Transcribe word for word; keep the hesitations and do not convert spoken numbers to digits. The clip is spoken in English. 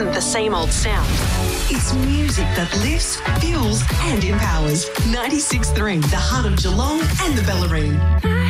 isn't the same old sound. It's music that lifts, fuels and empowers. ninety-six point three, the heart of Geelong and the Bellarine.